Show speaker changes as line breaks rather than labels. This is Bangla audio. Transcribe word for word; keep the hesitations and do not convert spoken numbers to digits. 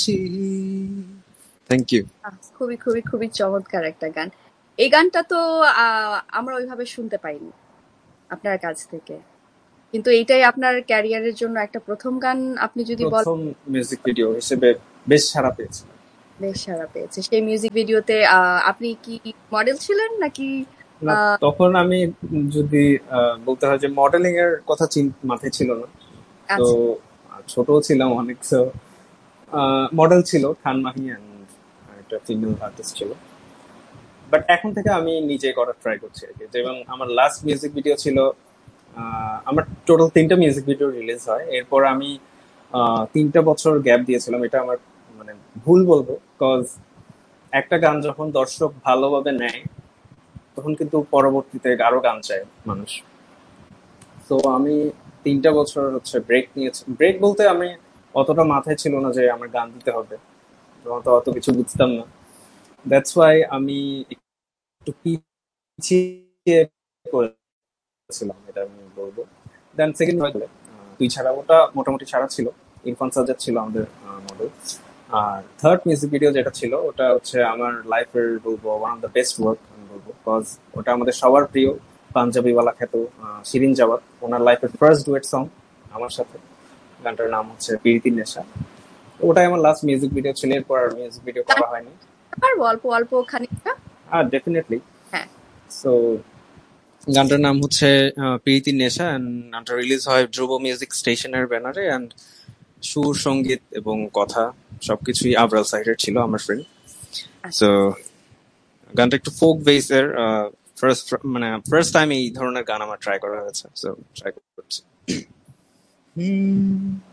Thank you.
আহ, খুবই খুবই খুবই চমৎকার একটা গান। এই গানটা তো আহ, আমরা ওইভাবে শুনতে পাইনি আপনার কাছ থেকে, কিন্তু এইটাই আপনার ক্যারিয়ারের জন্য একটা প্রথম গান। আপনি যদি বলেন,
প্রথম মিউজিক ভিডিও হিসেবে বেশ সাড়া পেয়েছিল।
বেশ সাড়া পেয়েছে। সেই মিউজিক ভিডিওতে আহ, আপনি কি মডেল ছিলেন নাকি?
না,
আহ,
তখন আমি যদি আহ, বলতে হয় যে মডেলিং এর কথা চিন- মাথায় ছিল না। তো
আচ্ছা
ছোট ছিলাম অনেক, তো মডেল ছিল খান মাহি and একটা ফিমেল আর্টিস্ট ছিল। বাট এখন থেকে আমি নিজে করার ট্রাই করছি আর কি। যেমন আমার লাস্ট মিউজিক ভিডিও ছিল, আহ, আমার টোটাল তিনটা মিউজিক ভিডিও রিলিজ হয়। এরপর আমি আহ, তিনটা বছর গ্যাপ দিয়েছিলাম। এটা আমার মানে ভুল বলবো, কজ একটা গান যখন দর্শক ভালোভাবে নেয় তখন কিন্তু পরবর্তীতে আরো গান চায় মানুষ। তো আমি তিনটা বছর হচ্ছে ব্রেক নিয়েছি। ব্রেক বলতে আমি অতটা মাথায় ছিল না যে আমার গান দিতে হবে, তখন তো অত কিছু বুঝতাম না। দ্যাটস ওয়াই আমি একটু পিছিয়ে করেছিলাম, এটা আমি বলবো। দেন সেকেন্ড হয়তো তুই ছাড়া, ওটা মোটামুটি ছাড়া ছিল। ইরফান সাজ্জাদ ছিল আমাদের মডেল। আর থার্ড মিউজিক ভিডিও যেটা ছিল ওটা হচ্ছে আমার লাইফের বলবো one of the best work আমি বলবো, কজ ওটা আমাদের সবার প্রিয় পাঞ্জাবিওয়ালা খ্যাত আহ, শিরিন জাওয়াত, ওনার লাইফের ফার্স্ট ডুয়েট সং আমার সাথে। গানটার নাম হচ্ছে প্রীতির নেশা। ওটাই আমার লাস্ট মিউজিক ভিডিও ছিল। এরপর আর মিউজিক ভিডিও
গান
করা হয়নি।
পারবো অল্প অল্প খানিকটা?
আর ডেফিনেটলি।
হ্যাঁ।
সো গানটার নাম হচ্ছে আহ, প্রীতির নেশা, and গানটা রিলিজ হয় ধ্রুব মিউজিক স্টেশনের ব্যানারে। অ্যান্ড সুর, সঙ্গীত এবং কথা সবকিছুই আবরাল সাইডের ছিল, আমার ফ্রেন্ড।
আচ্ছা
সো গানটা একটু ফোক বেসের, ফার্স্ট মানে ফার্স্ট টাইম এই ধরনের গান আমার ট্রাই করা হয়েছে, সো ট্রাই করছি। হুম